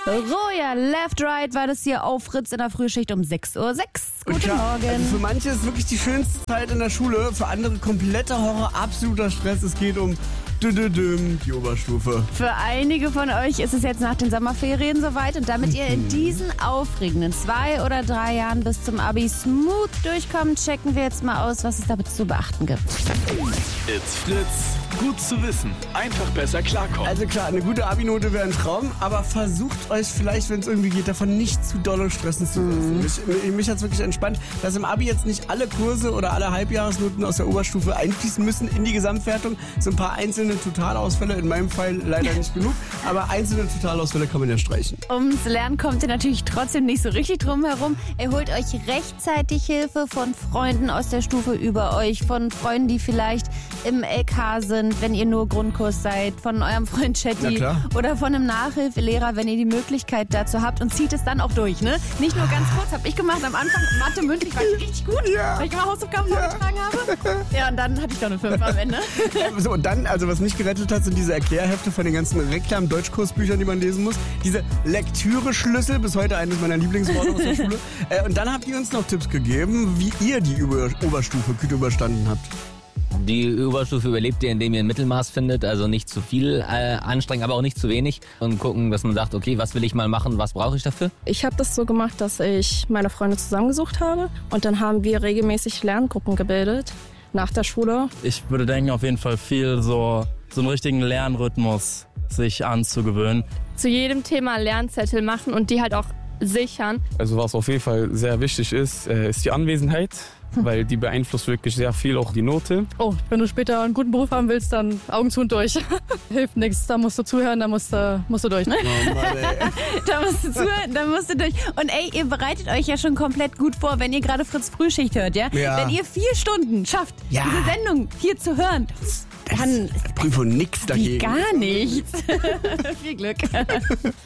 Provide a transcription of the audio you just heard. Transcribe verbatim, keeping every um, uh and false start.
Roja, Left Right war das hier auf Fritz in der Frühschicht um sechs Uhr sechs. Guten Klar, Morgen. Also für manche ist wirklich die schönste Zeit in der Schule, für andere kompletter Horror, absoluter Stress. Es geht um dü-dü-düm, die Oberstufe. Für einige von euch ist es jetzt nach den Sommerferien soweit und damit ihr in diesen aufregenden zwei oder drei Jahren bis zum Abi smooth durchkommt, checken wir jetzt mal aus, was es damit zu beachten gibt. It's Fritz. Gut zu wissen. Einfach besser klarkommen. Also klar, eine gute Abi-Note wäre ein Traum, aber versucht euch vielleicht, wenn es irgendwie geht, davon nicht zu doll stressen zu lassen. Mhm. Mich, mich, mich hat es wirklich entspannt, dass im Abi jetzt nicht alle Kurse oder alle Halbjahresnoten aus der Oberstufe einfließen müssen in die Gesamtwertung. So ein paar einzelne Totalausfälle, in meinem Fall leider nicht genug, aber einzelne Totalausfälle kann man ja streichen. Ums Lernen kommt ihr natürlich trotzdem nicht so richtig drum herum. Ihr holt euch rechtzeitig Hilfe von Freunden aus der Stufe über euch, von Freunden, die vielleicht im L K sind, wenn ihr nur Grundkurs seid, von eurem Freund Chatty oder von einem Nachhilfelehrer, wenn ihr die Möglichkeit dazu habt und zieht es dann auch durch, ne? Nicht nur ganz kurz, habe ich gemacht am Anfang, Mathe mündlich war ich richtig gut, Ja. weil ich immer Hausaufgaben Ja. vorgetragen habe. Ja, und dann hatte ich doch eine fünf am Ende. So, und dann, also was mich gerettet hat, sind diese Erklärhefte von den ganzen Reklam-Deutschkursbüchern, die man lesen muss. Diese Lektüre-Schlüssel, bis heute eines meiner Lieblingsworte aus der Schule. Äh, und dann habt ihr uns noch Tipps gegeben, wie ihr die Über- Oberstufe Küte überstanden habt. Die Oberstufe überlebt ihr, indem ihr ein Mittelmaß findet, also nicht zu viel äh, anstrengen, aber auch nicht zu wenig und gucken, dass man sagt, okay, was will ich mal machen, was brauche ich dafür? Ich habe das so gemacht, dass ich meine Freunde zusammengesucht habe und dann haben wir regelmäßig Lerngruppen gebildet nach der Schule. Ich würde denken, auf jeden Fall viel so, so einen richtigen Lernrhythmus sich anzugewöhnen. Zu jedem Thema Lernzettel machen und die halt auch sichern. Also was auf jeden Fall sehr wichtig ist, äh, ist die Anwesenheit, weil die beeinflusst wirklich sehr viel auch die Note. Oh, wenn du später einen guten Beruf haben willst, dann Augen zu und durch. Hilft nichts, da musst du zuhören, da musst du, musst du durch. Ne? Oh Mann, ey. Da musst du zuhören, da musst du durch. Und ey, ihr bereitet euch ja schon komplett gut vor, wenn ihr gerade Fritz Frühschicht hört, ja? Ja. Wenn ihr vier Stunden schafft, Ja. diese Sendung hier zu hören, dann Prüfung nix wie dagegen. gar nichts. Viel Glück.